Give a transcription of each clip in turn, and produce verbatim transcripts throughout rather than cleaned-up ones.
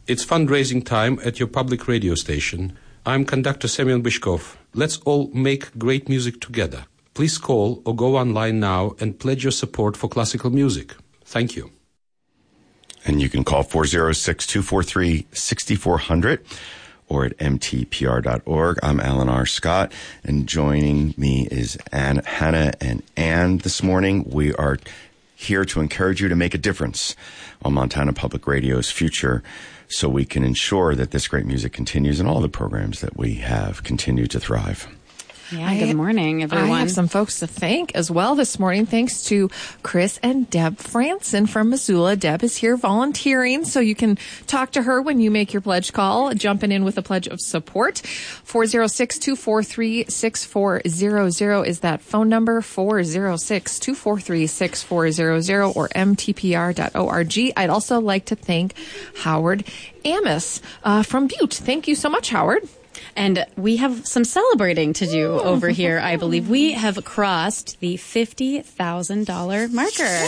It's fundraising time at your public radio station. I'm conductor Semyon Byshkov. Let's all make great music together. Please call or go online now and pledge your support for classical music. Thank you. And you can call four oh six, two four three, six four zero zero or at m t p r dot org. I'm Alan R. Scott, and joining me is Ann, Hannah and Ann this morning. We are here to encourage you to make a difference on Montana Public Radio's future so we can ensure that this great music continues and all the programs that we have continue to thrive. Yeah, I, good morning, everyone. I have some folks to thank as well this morning. Thanks to Chris and Deb Franson from Missoula. Deb is here volunteering, so you can talk to her when you make your pledge call, jumping in with a pledge of support. four oh six, two four three, six four zero zero is that phone number, four oh six, two four three, six four zero zero or m t p r dot org. I'd also like to thank Howard Amos uh, from Butte. Thank you so much, Howard. And we have some celebrating to do over here, I believe. We have crossed the fifty thousand dollars marker.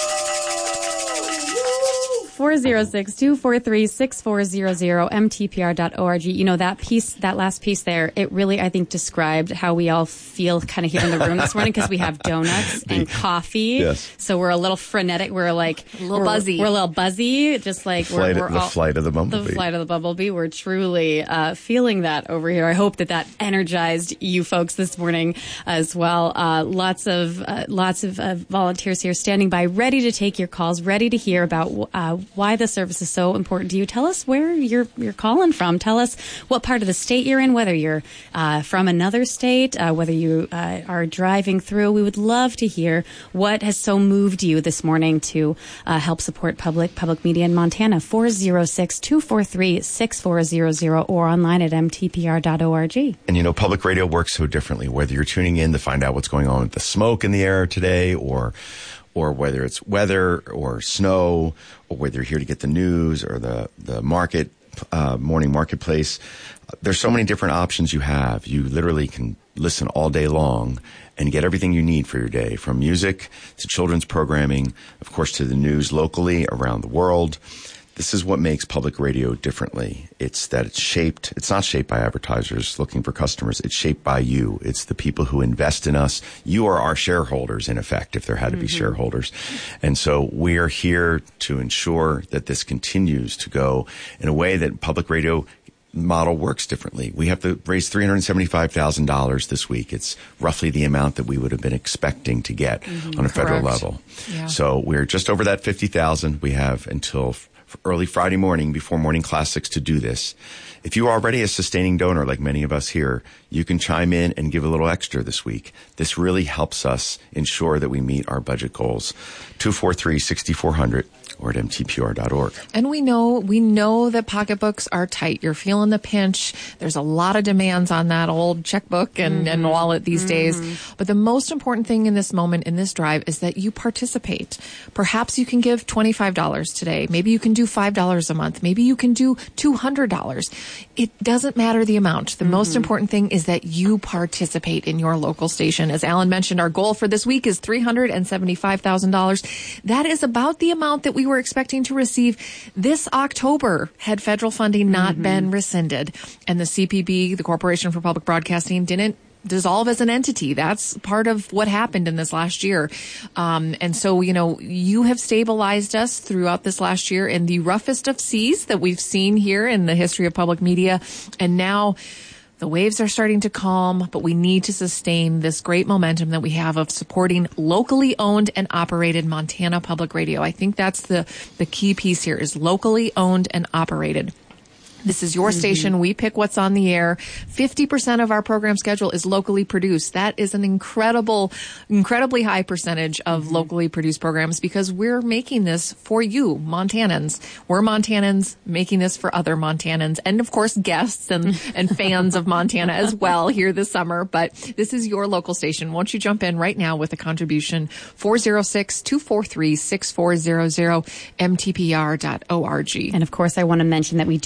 four oh six, two four three, six four zero zero, m t p r dot org. You know, that piece, that last piece there, it really, I think, described how we all feel kind of here in the room this morning because we have donuts and coffee. Yes. So we're a little frenetic. We're like a little we're, buzzy. We're a little buzzy, just like the flight, we're, we're the all, flight of the bumblebee. The flight of the bumblebee. We're truly uh, feeling that over here. I hope that that energized you folks this morning as well. Uh, lots of uh, lots of uh, volunteers here standing by, ready to take your calls, ready to hear about uh, why the service is so important to you. Tell us where you're you're calling from. Tell us what part of the state you're in, whether you're uh, from another state, uh, whether you uh, are driving through. We would love to hear what has so moved you this morning to uh, help support public public media in Montana. four oh six, two four three, six four zero zero or online at m t p r dot org. And you know, public radio works so differently, whether you're tuning in to find out what's going on with the smoke in the air today, or or whether it's weather or snow, or whether you're here to get the news or the, the market, uh, morning marketplace. There's so many different options you have. You literally can listen all day long and get everything you need for your day, from music to children's programming, of course, to the news locally around the world. This is what makes public radio differently. It's that it's shaped, it's not shaped by advertisers looking for customers. It's shaped by you. It's the people who invest in us. You are our shareholders, in effect, if there had to be mm-hmm. shareholders. And so we are here to ensure that this continues to go in a way that public radio model works differently. We have to raise three hundred seventy-five thousand dollars this week. It's roughly the amount that we would have been expecting to get mm-hmm. on a federal Correct. level. Yeah. So we're just over that fifty thousand. We have until early Friday morning before Morning Classics to do this. If you are already a sustaining donor, like many of us here, you can chime in and give a little extra this week. This really helps us ensure that we meet our budget goals. two four three, six four zero zero or at m t p r dot org. And we know, we know that pocketbooks are tight. You're feeling the pinch. There's a lot of demands on that old checkbook and, mm-hmm. and wallet these mm-hmm. days. But the most important thing in this moment, in this drive, is that you participate. Perhaps you can give twenty-five dollars today. Maybe you can do five dollars a month. Maybe you can do two hundred dollars. It doesn't matter the amount. The mm-hmm. most important thing is that you participate in your local station. As Alan mentioned, our goal for this week is three hundred seventy-five thousand dollars. That is about the amount that we were expecting to receive this October had federal funding not mm-hmm. been rescinded. And the C P B, the Corporation for Public Broadcasting, didn't dissolve as an entity. That's part of what happened in this last year. Um, and so, you know, you have stabilized us throughout this last year in the roughest of seas that we've seen here in the history of public media. And now the waves are starting to calm, but we need to sustain this great momentum that we have of supporting locally owned and operated Montana Public Radio. I think that's the, the key piece here, is locally owned and operated. This is your mm-hmm. station. We pick what's on the air. fifty percent of our program schedule is locally produced. That is an incredible, incredibly high percentage of mm-hmm. locally produced programs because we're making this for you, Montanans. We're Montanans making this for other Montanans and, of course, guests and, and fans of Montana as well here this summer. But this is your local station. Won't you jump in right now with a contribution? four oh six, two four three, six four zero zero, m t p r dot org. And, of course, I want to mention that we do have a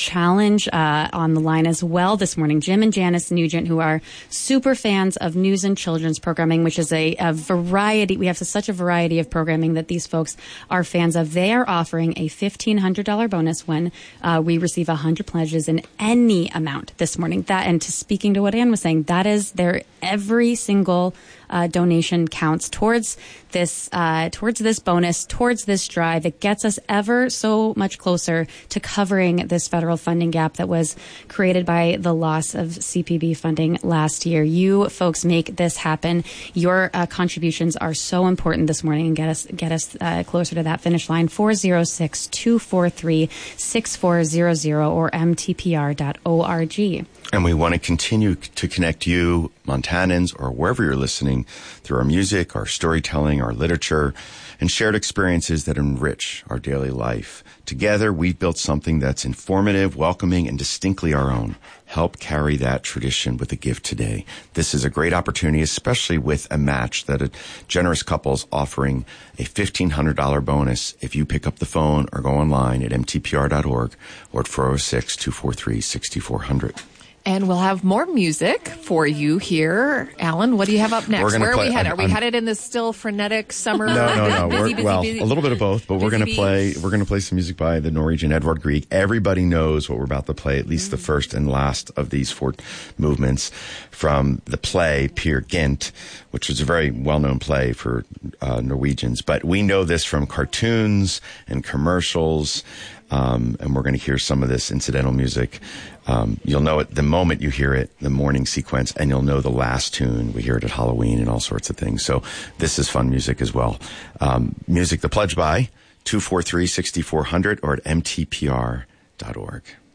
challenge uh, on the line as well this morning. Jim and Janice Nugent, who are super fans of news and children's programming, which is a, a variety. We have such a variety of programming that these folks are fans of. They are offering a fifteen hundred dollars bonus when uh, we receive one hundred pledges in any amount this morning. That, and to speaking to what Ann was saying, that is their every single uh, donation counts towards this uh, towards this bonus, towards this drive. It gets us ever so much closer to covering this federal funding gap that was created by the loss of C P B funding last year. You folks make this happen. Your uh, contributions are so important this morning and get us get us uh, closer to that finish line. four oh six, two four three, six four zero zero or m t p r dot org. And we want to continue to connect you, Montanans, or wherever you're listening, through our music, our storytelling, our literature, and shared experiences that enrich our daily life. Together, we've built something that's informative, welcoming, and distinctly our own. Help carry that tradition with a gift today. This is a great opportunity, especially with a match that a generous couple's offering a fifteen hundred dollars bonus if you pick up the phone or go online at m t p r dot org or at four oh six, two four three, six four zero zero. And we'll have more music for you here. Alan, what do you have up next? Where are play, we headed? I'm, Are we I'm, headed in this still frenetic summer? No, no, no. busy, We're, busy, well, busy, a little bit of both, but we're going to play. We're going to play some music by the Norwegian Edvard Grieg. Everybody knows what we're about to play. At least mm-hmm. the first and last of these four movements from the play Peer Gynt, which is a very well-known play for uh, Norwegians. But we know this from cartoons and commercials. Um, and we're going to hear some of this incidental music. Um, you'll know it the moment you hear it, the morning sequence, and you'll know the last tune. We hear it at Halloween and all sorts of things. So this is fun music as well. Um, music, the pledge by two four three, six four zero zero or at m t p r dot org.